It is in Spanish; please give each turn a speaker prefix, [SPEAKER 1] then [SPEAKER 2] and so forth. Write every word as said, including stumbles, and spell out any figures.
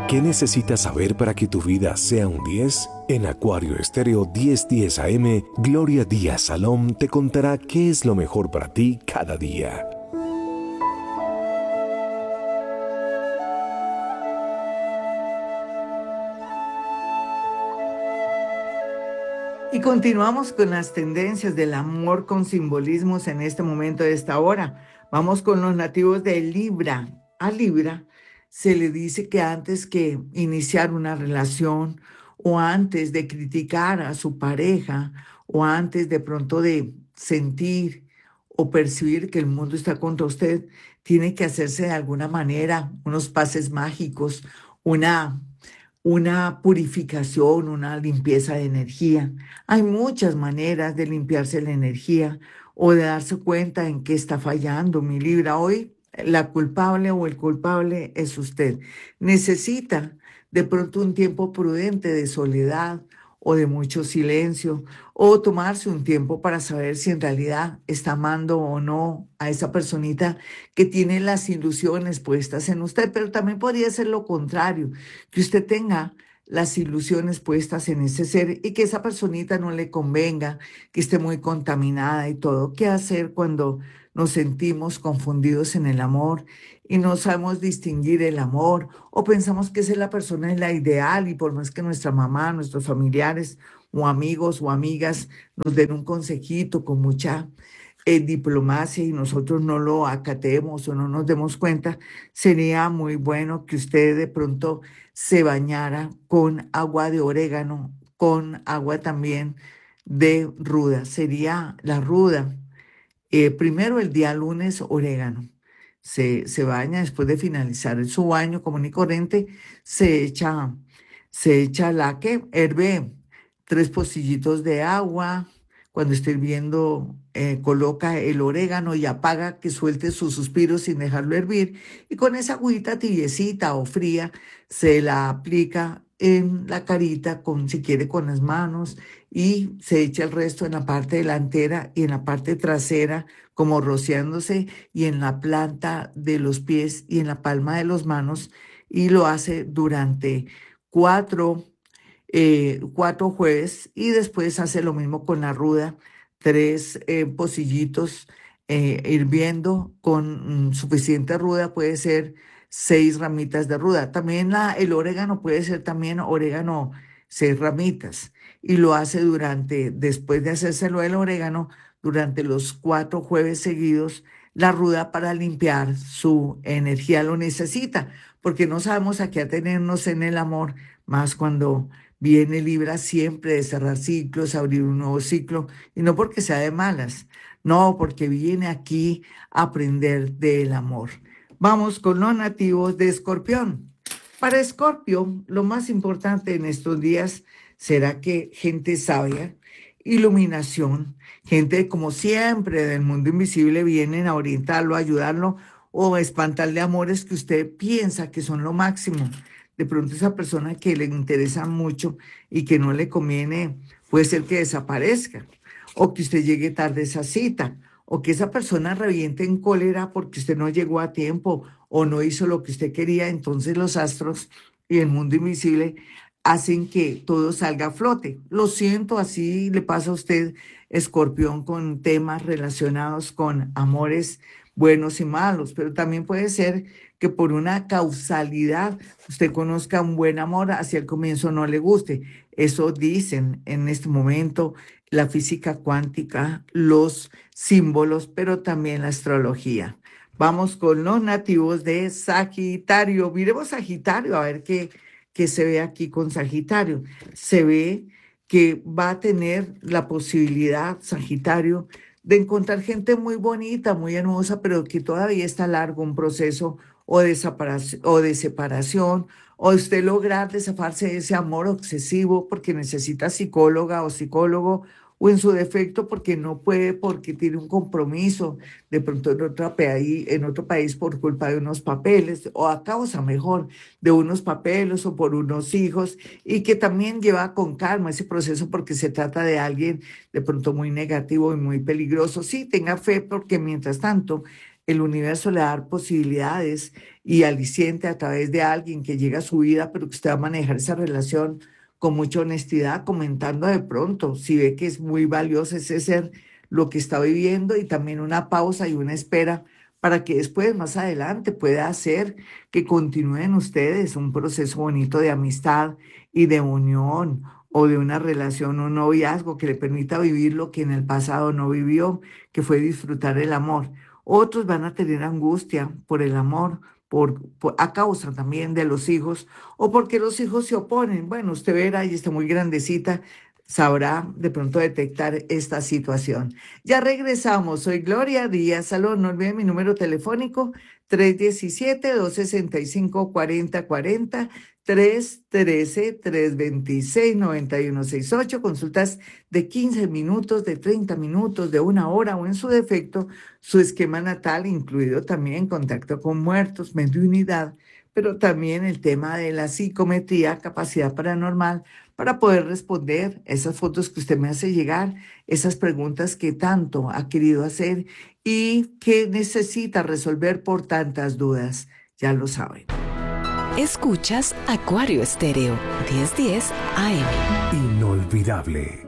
[SPEAKER 1] ¿Qué necesitas saber para que tu vida sea un diez? En Acuario Estéreo diez diez A M, Gloria Díaz Salom te contará qué es lo mejor para ti cada día.
[SPEAKER 2] Y continuamos con las tendencias del amor con simbolismos en este momento de esta hora. Vamos con los nativos de Libra. A Libra se le dice que antes que iniciar una relación o antes de criticar a su pareja o antes de pronto de sentir o percibir que el mundo está contra usted, tiene que hacerse de alguna manera unos pases mágicos, una una purificación, una limpieza de energía. Hay muchas maneras de limpiarse la energía o de darse cuenta en qué está fallando mi Libra. Hoy la culpable o el culpable es usted. Necesita de pronto un tiempo prudente de soledad o de mucho silencio, o tomarse un tiempo para saber si en realidad está amando o no a esa personita que tiene las ilusiones puestas en usted, pero también podría ser lo contrario, que usted tenga las ilusiones puestas en ese ser y que esa personita no le convenga, que esté muy contaminada y todo. ¿Qué hacer cuando nos sentimos confundidos en el amor y no sabemos distinguir el amor o pensamos que esa es la persona es la ideal y por más que nuestra mamá, nuestros familiares o amigos o amigas nos den un consejito con mucha eh, diplomacia y nosotros no lo acatemos o no nos demos cuenta, sería muy bueno que usted de pronto se bañara con agua de orégano, con agua también de ruda. Sería la ruda. Eh, primero el día lunes, orégano. Se, se baña después de finalizar su baño común y corriente, se echa, se echa la que herve tres pocillitos de agua. Cuando esté hirviendo, eh, coloca el orégano y apaga que suelte sus suspiros sin dejarlo hervir. Y con esa agüita tibiecita o fría, se la aplica en la carita, con, si quiere con las manos, y se echa el resto en la parte delantera y en la parte trasera, como rociándose, y en la planta de los pies y en la palma de las manos, y lo hace durante cuatro, eh, cuatro jueves, y después hace lo mismo con la ruda, tres eh, pocillitos eh, hirviendo con mm, suficiente ruda, puede ser seis ramitas de ruda. También la, el orégano puede ser también orégano, seis ramitas, y lo hace durante, después de hacérselo el orégano, durante los cuatro jueves seguidos, la ruda para limpiar su energía lo necesita, porque no sabemos a qué atenernos en el amor, más cuando viene Libra siempre de cerrar ciclos, abrir un nuevo ciclo, y no porque sea de malas, no, porque viene aquí a aprender del amor. Vamos con los nativos de Escorpión. Para Escorpio, lo más importante en estos días será que gente sabia, iluminación, gente como siempre del mundo invisible vienen a orientarlo, a ayudarlo o a espantarle amores que usted piensa que son lo máximo. De pronto esa persona que le interesa mucho y que no le conviene, puede ser que desaparezca o que usted llegue tarde a esa cita o que esa persona reviente en cólera porque usted no llegó a tiempo o no hizo lo que usted quería. Entonces los astros y el mundo invisible hacen que todo salga a flote. Lo siento, así le pasa a usted, Escorpión, con temas relacionados con amores buenos y malos, pero también puede ser que por una causalidad usted conozca un buen amor, hacia el comienzo no le guste. Eso dicen en este momento la física cuántica, los símbolos, pero también la astrología. Vamos con los nativos de Sagitario. Miremos Sagitario, a ver qué, qué se ve aquí con Sagitario. Se ve que va a tener la posibilidad, Sagitario, de encontrar gente muy bonita, muy hermosa, pero que todavía está largo un proceso o de separación, o de separación, o usted lograr desafarse de ese amor obsesivo porque necesita psicóloga o psicólogo, o en su defecto porque no puede, porque tiene un compromiso, de pronto en otro país, en otro país por culpa de unos papeles, o a causa mejor de unos papeles o por unos hijos, y que también lleva con calma ese proceso porque se trata de alguien de pronto muy negativo y muy peligroso. Sí, tenga fe porque mientras tanto el universo le da posibilidades y aliciente a través de alguien que llega a su vida, pero que usted va a manejar esa relación con mucha honestidad, comentando de pronto si ve que es muy valioso ese ser, lo que está viviendo, y también una pausa y una espera para que después, más adelante, pueda hacer que continúen ustedes un proceso bonito de amistad y de unión, o de una relación, un noviazgo que le permita vivir lo que en el pasado no vivió, que fue disfrutar el amor. Otros van a tener angustia por el amor, por, por- a causa también de los hijos, o porque los hijos se oponen. Bueno, usted verá y está muy grandecita, sabrá de pronto detectar esta situación. Ya regresamos. Soy Gloria Díaz Salón. No olviden mi número telefónico: tres uno siete, dos seis cinco, cuatro cero cuatro cero, tres uno tres, tres dos seis, nueve uno seis ocho. Consultas de quince minutos, de treinta minutos, de una hora, o en su defecto, su esquema natal, incluido también contacto con muertos, mediunidad, pero también el tema de la psicometría, capacidad paranormal, para poder responder esas fotos que usted me hace llegar, esas preguntas que tanto ha querido hacer y que necesita resolver por tantas dudas. Ya lo saben.
[SPEAKER 3] Escuchas Acuario Estéreo, diez diez A M.
[SPEAKER 1] Inolvidable.